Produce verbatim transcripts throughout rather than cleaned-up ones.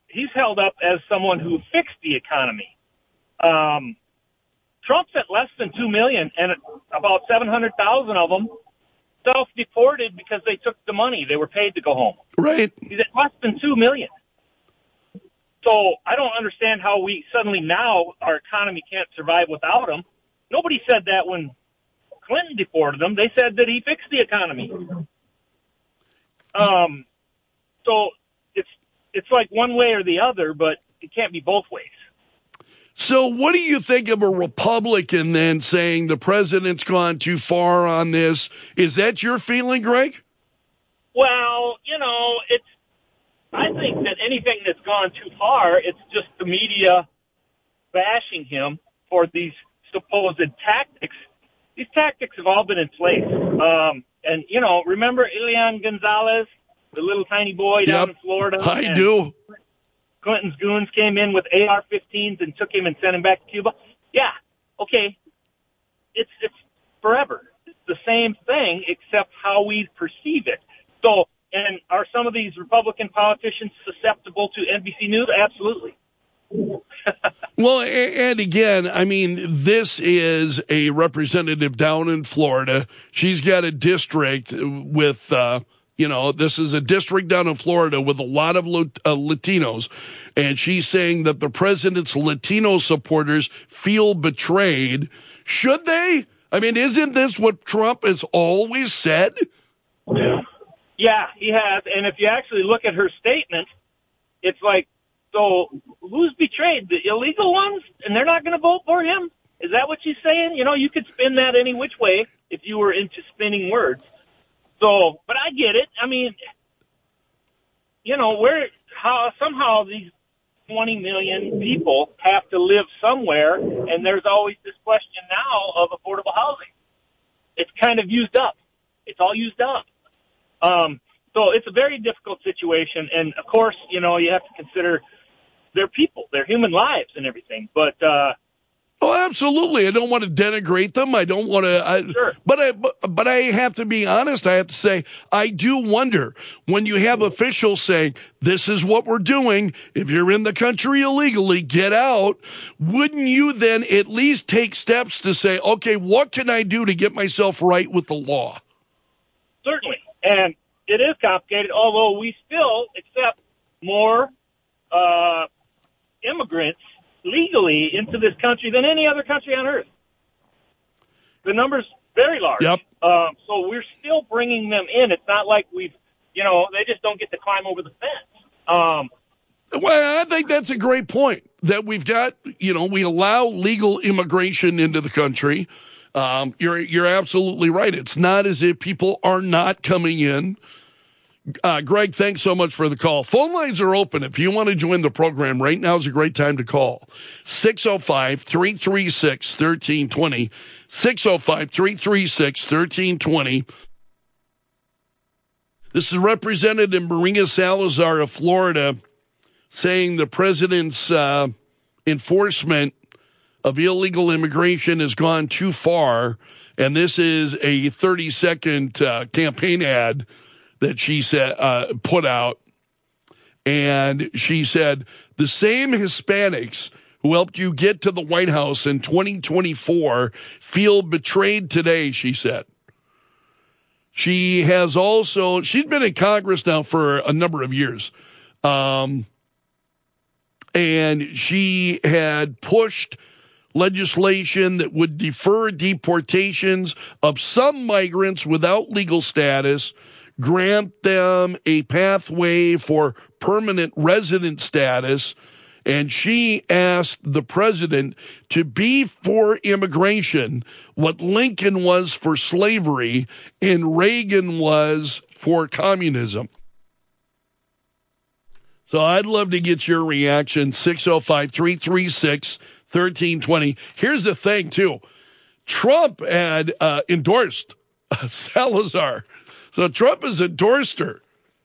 he's held up as someone who fixed the economy. Um, Trump's at less than two million, and about seven hundred thousand of them self-deported because they took the money. They were paid to go home. Right. He's at less than two million. So I don't understand how we suddenly now our economy can't survive without him. Nobody said that when Clinton deported them. They said that he fixed the economy. Um, so it's it's like one way or the other, but it can't be both ways. So what do you think of a Republican then saying the president's gone too far on this? Is that your feeling, Greg? Well, you know, it's. I think that anything that's gone too far, it's just the media bashing him for these supposed tactics. These tactics have all been in place. Um, and, you know, remember Elian Gonzalez, the little tiny boy down Yep, in Florida? I do. Clinton's goons came in with A R fifteens and took him and sent him back to Cuba. Yeah, okay. It's it's forever. It's the same thing, except how we perceive it. So, and are some of these Republican politicians susceptible to N B C News? Absolutely. Well, and again, I mean, this is a representative down in Florida. She's got a district with, uh, you know, this is a district down in Florida with a lot of uh, Latinos. And she's saying that the president's Latino supporters feel betrayed. Should they? I mean, isn't this what Trump has always said? Yeah. Yeah, he has. And if you actually look at her statement, it's like, so who's betrayed? The illegal ones? And they're not going to vote for him? Is that what she's saying? You know, you could spin that any which way if you were into spinning words. So, but I get it. I mean, you know, where, how, somehow these twenty million people have to live somewhere, and there's always this question now of affordable housing. It's kind of used up. It's all used up. Um, so it's a very difficult situation. And of course, you know, you have to consider their people, their human lives and everything. But, uh, oh, absolutely. I don't want to denigrate them. I don't want to, I, sure. but I, but, but I have to be honest. I have to say, I do wonder when you have officials saying, this is what we're doing. If you're in the country illegally, get out. Wouldn't you then at least take steps to say, okay, what can I do to get myself right with the law? Certainly. And it is complicated, although we still accept more, uh, immigrants legally into this country than any other country on earth. The number's very large. Yep. Um, so we're still bringing them in. It's not like we've, you know, they just don't get to climb over the fence. Um, well, I think that's a great point that we've got, you know, we allow legal immigration into the country. Um, you're, you're absolutely right. It's not as if people are not coming in. Uh, Greg, thanks so much for the call. Phone lines are open. If you want to join the program, right now is a great time to call. six oh five, three three six, one three two zero. six oh five, three three six, one three two zero. This is Representative Maria Salazar of Florida saying the president's uh, enforcement of illegal immigration has gone too far, and this is a thirty-second uh, campaign ad that she said uh, put out, and she said, the same Hispanics who helped you get to the White House in twenty twenty-four feel betrayed today, she said. She has also, she's been in Congress now for a number of years, um, and she had pushed legislation that would defer deportations of some migrants without legal status, grant them a pathway for permanent resident status, and she asked the president to be for immigration what Lincoln was for slavery and Reagan was for communism. So I'd love to get your reaction, six oh five, three three six, one three two zero. Here's the thing, too. Trump had uh, endorsed uh, Salazar. So Trump has endorsed her.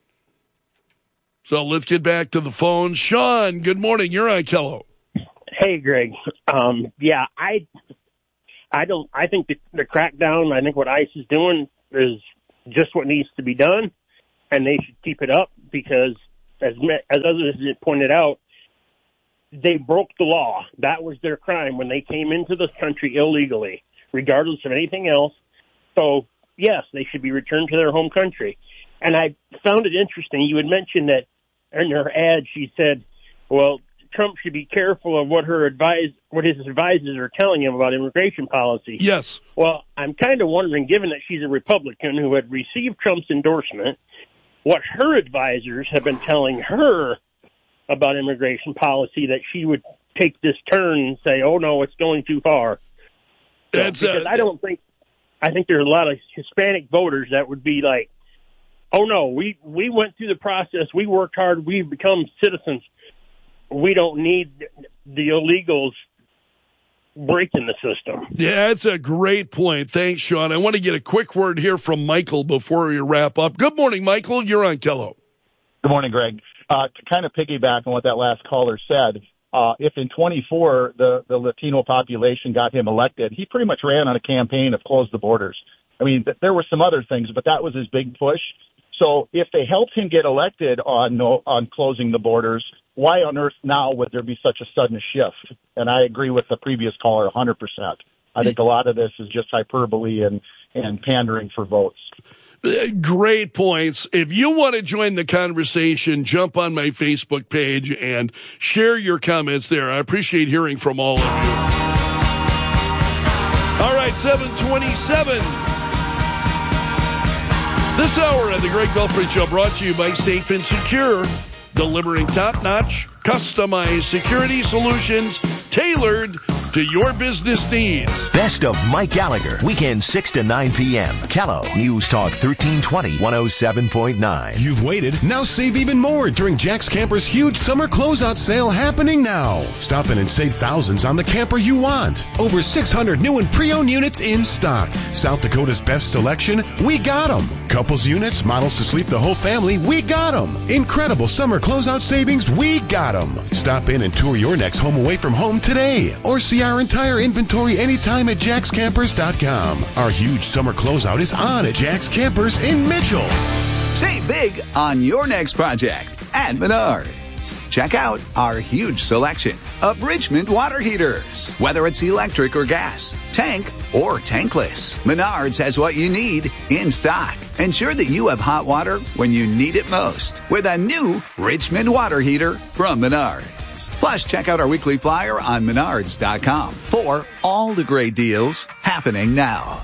So let's get back to the phone. Sean, good morning. You're on Kello. Hey, Greg. Um, yeah, I, I don't. I think the, the crackdown. I think what ICE is doing is just what needs to be done, and they should keep it up because as as others pointed out, they broke the law. That was their crime when they came into this country illegally, regardless of anything else. So, yes, they should be returned to their home country. And I found it interesting. You had mentioned that in her ad, she said, well, Trump should be careful of what her advise, what his advisors are telling him about immigration policy. Yes. Well, I'm kind of wondering, given that she's a Republican who had received Trump's endorsement, what her advisors have been telling her about immigration policy, that she would take this turn and say, oh, no, it's going too far. So, That's, because uh, I don't think, I think there's a lot of Hispanic voters that would be like, oh, no, we, we went through the process, we worked hard, we've become citizens. We don't need the illegals breaking the system. Yeah, that's a great point. Thanks, Sean. I want to get a quick word here from Michael before we wrap up. Good morning, Michael. You're on Kello. Good morning, Greg. Uh, to kind of piggyback on what that last caller said, uh, if in twenty-four the, the Latino population got him elected, he pretty much ran on a campaign of close the borders. I mean, th- there were some other things, but that was his big push. So if they helped him get elected on no, on closing the borders, why on earth now would there be such a sudden shift? And I agree with the previous caller one hundred percent. I think a lot of this is just hyperbole and, and pandering for votes. Great points. If you want to join the conversation, jump on my Facebook page and share your comments there. I appreciate hearing from all of you. All right, seven twenty-seven. This hour of the Greg Belfry Show brought to you by Safe and Secure, delivering top-notch, customized security solutions tailored to your business needs. Best of Mike Gallagher, weekend six to nine p.m. Kello, News Talk thirteen twenty, one oh seven point nine. You've waited, now save even more during Jack's Camper's huge summer closeout sale happening now. Stop in and save thousands on the camper you want. Over six hundred new and pre-owned units in stock. South Dakota's best selection, we got them. Couples units, models to sleep the whole family, we got them. Incredible summer closeout savings, we got them. Stop in and tour your next home away from home today. Or see our entire inventory anytime at jacks campers dot com. Our huge summer closeout is on at Jack's Campers in Mitchell. Save big on your next project at Menards. Check out our huge selection of Richmond water heaters. Whether it's electric or gas, tank or tankless, Menards has what you need in stock. Ensure that you have hot water when you need it most with a new Richmond water heater from Menards. Plus, check out our weekly flyer on menards dot com for all the great deals happening now.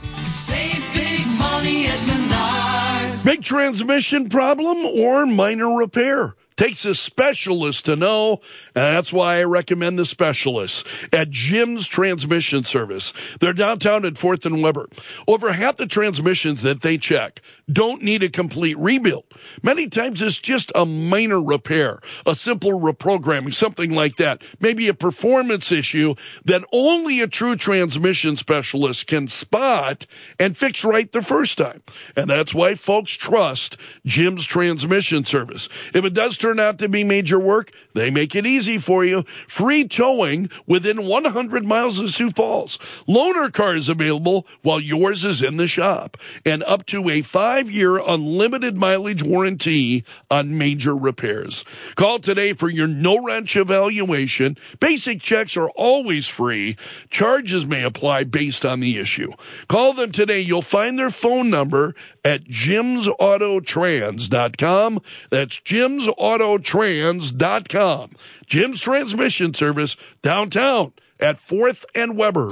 Save big money at Menards. Big transmission problem or minor repair? Takes a specialist to know, and that's why I recommend the specialists at Jim's Transmission Service. They're downtown at fourth and Weber. Over half the transmissions that they check don't need a complete rebuild. Many times it's just a minor repair, a simple reprogramming, something like that. Maybe a performance issue that only a true transmission specialist can spot and fix right the first time. And that's why folks trust Jim's Transmission Service. If it does turn out to be major work, they make it easy for you. Free towing within one hundred miles of Sioux Falls. Loaner cars available while yours is in the shop. And up to a five-year unlimited mileage warranty on major repairs. Call today for your no-wrench evaluation. Basic checks are always free. Charges may apply based on the issue. Call them today. You'll find their phone number at jims auto trans dot com. That's jims auto trans dot com. Jim's Transmission Service, downtown at fourth and Weber.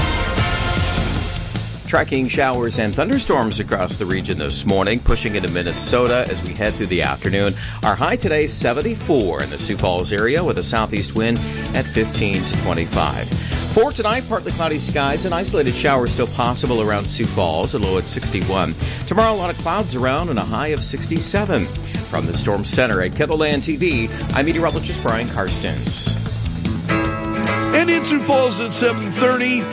Tracking showers and thunderstorms across the region this morning, pushing into Minnesota as we head through the afternoon. Our high today, seventy-four in the Sioux Falls area with a southeast wind at fifteen to twenty-five. For tonight, partly cloudy skies and isolated showers still possible around Sioux Falls, a low at sixty-one. Tomorrow, a lot of clouds around and a high of sixty-seven. From the Storm Center at Kettleland T V, I'm meteorologist Brian Karstens. And in Sioux Falls at seven thirty.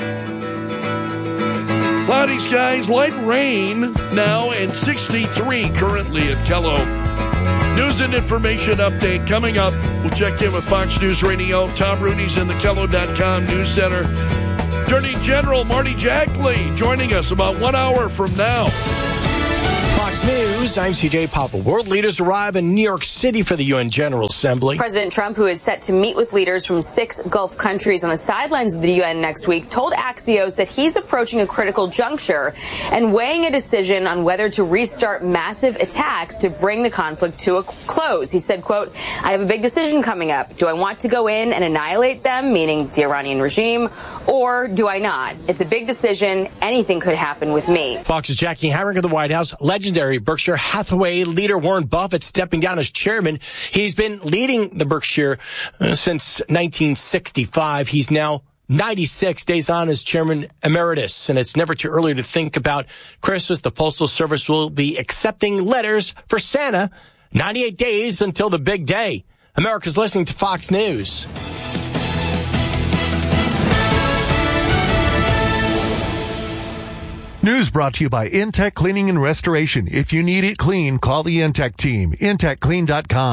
Cloudy skies, light rain now, and sixty-three currently at Kello. News and information update coming up. We'll check in with Fox News Radio. Tom Rudy's in the Kello dot com News Center. Attorney General Marty Jackley joining us about one hour from now. Fox News, I'm C J Popple. World leaders arrive in New York City for the U N General Assembly. President Trump, who is set to meet with leaders from six Gulf countries on the sidelines of the U N next week, told Axios that he's approaching a critical juncture and weighing a decision on whether to restart massive attacks to bring the conflict to a close. He said, quote, I have a big decision coming up. Do I want to go in and annihilate them, meaning the Iranian regime, or do I not? It's a big decision. Anything could happen with me. Fox's Jackie Hamrick of the White House. Legendary Berkshire Hathaway leader Warren Buffett stepping down as chairman. He's been leading the Berkshire uh, since nineteen sixty-five. He's now ninety-six days on as chairman emeritus, and it's never too early to think about Christmas. The Postal Service will be accepting letters for Santa ninety-eight days until the big day. America's listening to Fox News. News brought to you by Intech Cleaning and Restoration. If you need it clean, call the Intech team. intech clean dot com.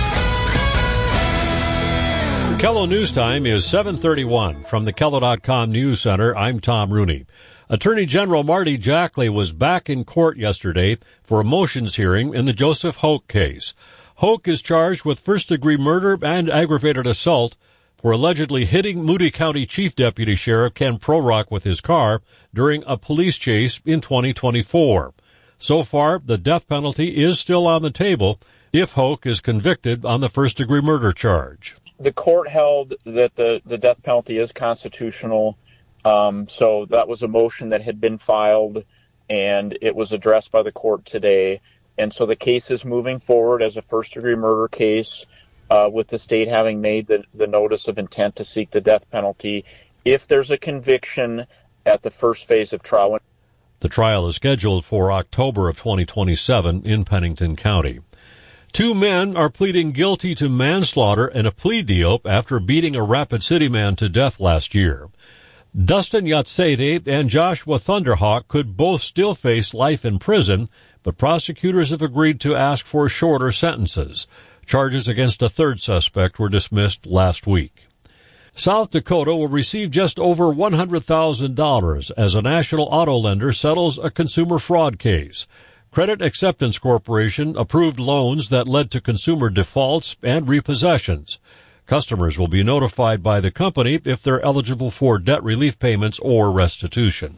Kello News Time is seven thirty-one. From the Kello dot com News Center, I'm Tom Rooney. Attorney General Marty Jackley was back in court yesterday for a motions hearing in the Joseph Hoke case. Hoke is charged with first-degree murder and aggravated assault for allegedly hitting Moody County Chief Deputy Sheriff Ken Prorock with his car during a police chase in twenty twenty-four. So far, the death penalty is still on the table if Hoke is convicted on the first-degree murder charge. The court held that the, the death penalty is constitutional, um, so that was a motion that had been filed, and it was addressed by the court today. And so the case is moving forward as a first-degree murder case, Uh, with the state having made the, the notice of intent to seek the death penalty if there's a conviction at the first phase of trial. The trial is scheduled for October of twenty twenty-seven in Pennington County. Two men are pleading guilty to manslaughter in a plea deal after beating a Rapid City man to death last year. Dustin Yatsete and Joshua Thunderhawk could both still face life in prison, but prosecutors have agreed to ask for shorter sentences. Charges against a third suspect were dismissed last week. South Dakota will receive just over one hundred thousand dollars as a national auto lender settles a consumer fraud case. Credit Acceptance Corporation approved loans that led to consumer defaults and repossessions. Customers will be notified by the company if they're eligible for debt relief payments or restitution.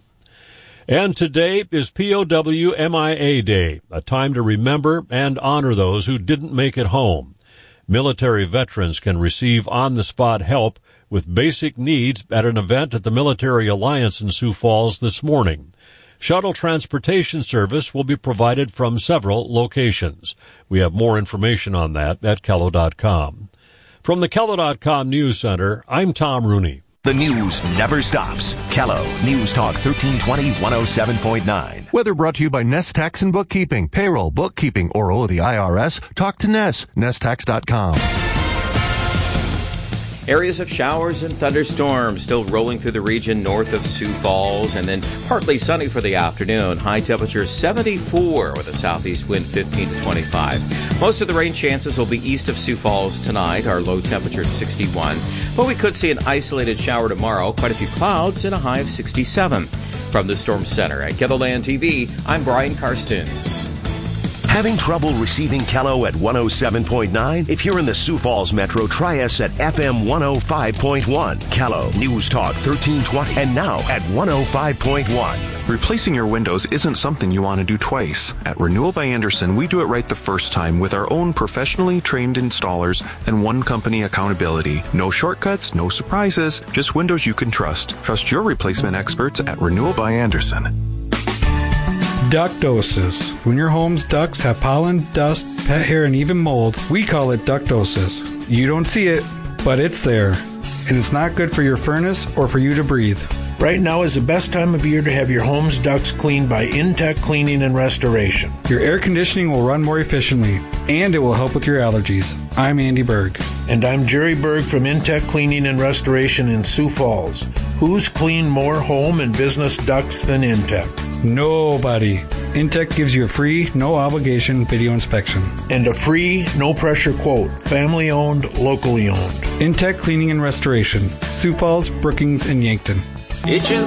And today is P O W M I A Day, a time to remember and honor those who didn't make it home. Military veterans can receive on-the-spot help with basic needs at an event at the Military Alliance in Sioux Falls this morning. Shuttle transportation service will be provided from several locations. We have more information on that at Kello dot com. From the Kello dot com News Center, I'm Tom Rooney. The news never stops. Kello News Talk thirteen twenty, one oh seven point nine. Weather brought to you by Nest Tax and Bookkeeping. Payroll, bookkeeping, or owe the I R S? Talk to Nest. nest tax dot com. Areas of showers and thunderstorms still rolling through the region north of Sioux Falls, and then partly sunny for the afternoon. High temperature seventy-four with a southeast wind fifteen to twenty-five. Most of the rain chances will be east of Sioux Falls tonight. Our low temperature sixty-one. But we could see an isolated shower tomorrow. Quite a few clouds and a high of sixty-seven. From the Storm Center at Kettleland T V, I'm Brian Karstens. Having trouble receiving Kello at one oh seven point nine? If you're in the Sioux Falls Metro, try us at F M one oh five point one. Kello News Talk thirteen twenty, and now at one oh five point one. Replacing your windows isn't something you want to do twice. At Renewal by Andersen, we do it right the first time with our own professionally trained installers and one company accountability. No shortcuts, no surprises, just windows you can trust. Trust your replacement experts at Renewal by Andersen. Ductosis. When your home's ducts have pollen, dust, pet hair, and even mold, we call it ductosis. You don't see it, but it's there. And it's not good for your furnace or for you to breathe. Right now is the best time of year to have your home's ducts cleaned by Intech Cleaning and Restoration. Your air conditioning will run more efficiently, and it will help with your allergies. I'm Andy Berg. And I'm Jerry Berg from Intech Cleaning and Restoration in Sioux Falls. Who's cleaned more home and business ducts than Intech? Nobody. Intech gives you a free, no-obligation video inspection. And a free, no-pressure quote. Family-owned, locally owned. Intech Cleaning and Restoration. Sioux Falls, Brookings, and Yankton. Itches